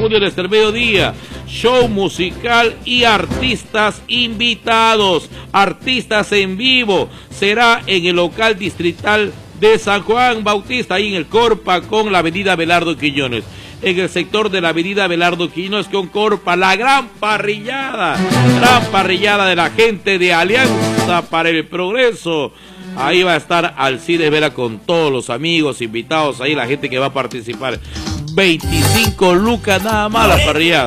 junio desde el mediodía. Show musical y artistas invitados. Artistas en vivo. Será en el local distrital de San Juan Bautista, ahí en el Corpa con la avenida Belardo Quiñones. En el sector de la avenida Belardo Quiñones con Corpa, la gran parrillada de la gente de Alianza para el Progreso. Ahí va a estar Alcides Vera con todos los amigos invitados, ahí la gente que va a participar. 25 lucas nada más la parrillada,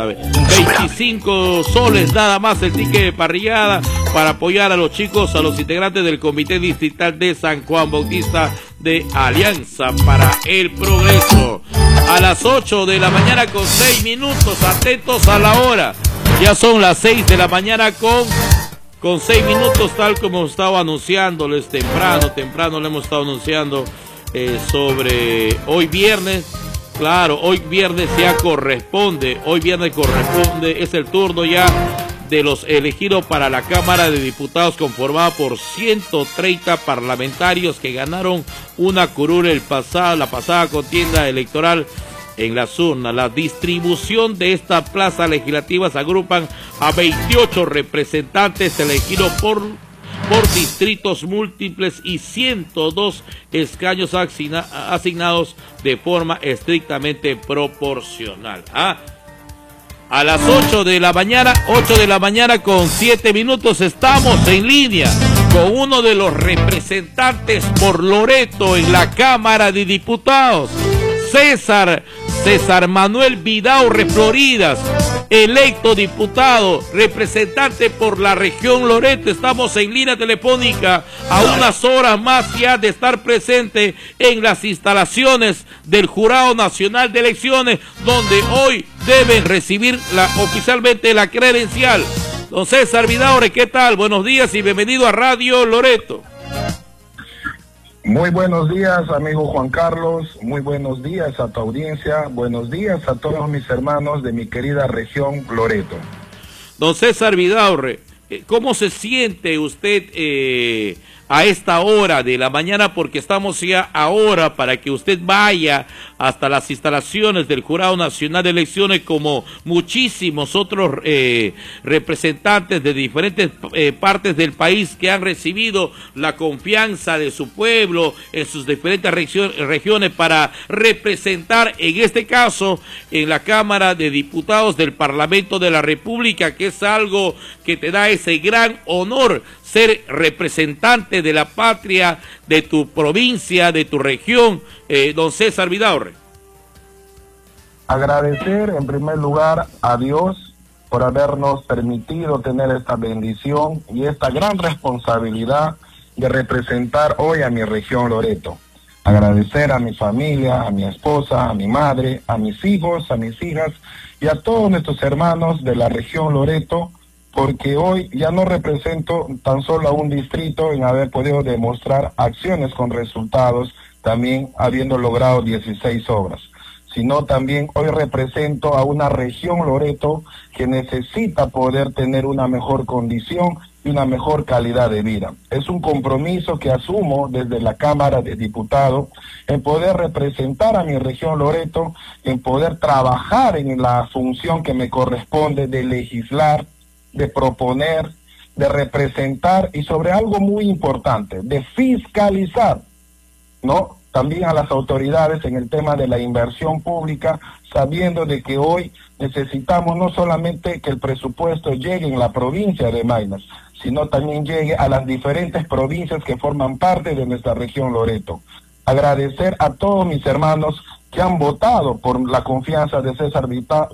25 soles nada más el ticket de parrillada para apoyar a los chicos, a los integrantes del Comité Distrital de San Juan Bautista de Alianza para el Progreso. A las 8 de la mañana con 6 minutos, atentos a la hora. Ya son las 6 de la mañana con 6 minutos, tal como estaba anunciándoles temprano le hemos estado anunciando sobre hoy viernes. Claro, hoy viernes corresponde, es el turno ya de los elegidos para la Cámara de Diputados, conformada por 130 parlamentarios que ganaron una curul la pasada contienda electoral en las urnas. La distribución de esta plaza legislativa se agrupan a 28 representantes elegidos por distritos múltiples y 102 escaños asignados de forma estrictamente proporcional. A las 8 de la mañana con 7 minutos estamos en línea con uno de los representantes por Loreto en la Cámara de Diputados, César Manuel Vidaurre Floridas, electo diputado, representante por la región Loreto. Estamos en línea telefónica a unas horas más ya de estar presente en las instalaciones del Jurado Nacional de Elecciones, donde hoy deben recibir oficialmente la credencial. Don César Vidaurre, ¿qué tal? Buenos días y bienvenido a Radio Loreto. Muy buenos días, amigo Juan Carlos, muy buenos días a tu audiencia, buenos días a todos mis hermanos de mi querida región Loreto. Don César Vidaurre, ¿cómo se siente usted a esta hora de la mañana? Porque estamos ya ahora para que usted vaya hasta las instalaciones del Jurado Nacional de Elecciones, como muchísimos otros representantes de diferentes partes del país que han recibido la confianza de su pueblo en sus diferentes regiones para representar, en este caso, en la Cámara de Diputados del Parlamento de la República, que es algo que te da ese gran honor, ser representante de la patria, de tu provincia, de tu región, don César Vidaurre. Agradecer en primer lugar a Dios por habernos permitido tener esta bendición y esta gran responsabilidad de representar hoy a mi región Loreto. Agradecer a mi familia, a mi esposa, a mi madre, a mis hijos, a mis hijas y a todos nuestros hermanos de la región Loreto, porque hoy ya no represento tan solo a un distrito en haber podido demostrar acciones con resultados, también habiendo logrado 16 obras, sino también hoy represento a una región Loreto que necesita poder tener una mejor condición y una mejor calidad de vida. Es un compromiso que asumo desde la Cámara de Diputados en poder representar a mi región Loreto, en poder trabajar en la función que me corresponde de legislar, de proponer, de representar y sobre algo muy importante, de fiscalizar, ¿no? También a las autoridades en el tema de la inversión pública, sabiendo de que hoy necesitamos no solamente que el presupuesto llegue en la provincia de Maynas, sino también llegue a las diferentes provincias que forman parte de nuestra región Loreto. Agradecer a todos mis hermanos que han votado por la confianza de César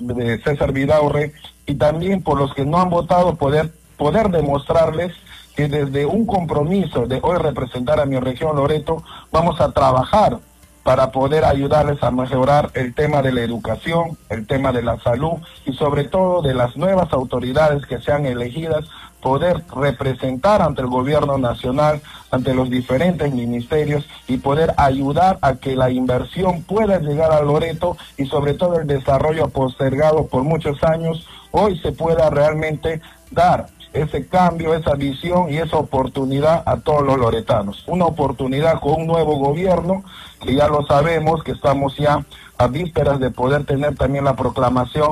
Vidaurre y también por los que no han votado, poder demostrarles que desde un compromiso de hoy representar a mi región Loreto, vamos a trabajar para poder ayudarles a mejorar el tema de la educación, el tema de la salud y sobre todo de las nuevas autoridades que sean elegidas, poder representar ante el gobierno nacional, ante los diferentes ministerios y poder ayudar a que la inversión pueda llegar a Loreto y sobre todo el desarrollo postergado por muchos años, hoy se pueda realmente dar ese cambio, esa visión y esa oportunidad a todos los loretanos. Una oportunidad con un nuevo gobierno, que ya lo sabemos, que estamos ya a vísperas de poder tener también la proclamación